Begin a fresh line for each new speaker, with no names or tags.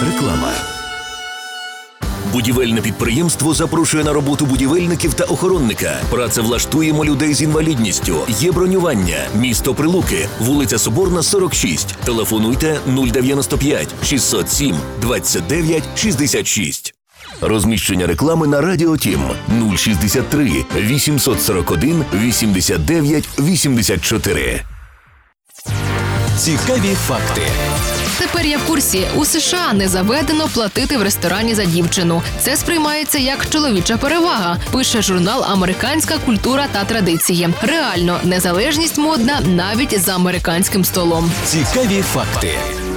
Реклама. Будівельне підприємство запрошує на роботу будівельників та охоронника. Працевлаштуємо людей з інвалідністю. Є бронювання. Місто Прилуки. Вулиця Соборна, 46. Телефонуйте 095 607 29 66. Розміщення реклами на Радіо Тім 063 841 89 84.
Цікаві факти.
Тепер я в курсі. У США не заведено платити в ресторані за дівчину. Це сприймається як чоловіча перевага, пише журнал «Американська культура та традиції». Реально, незалежність модна навіть за американським столом.
Цікаві факти.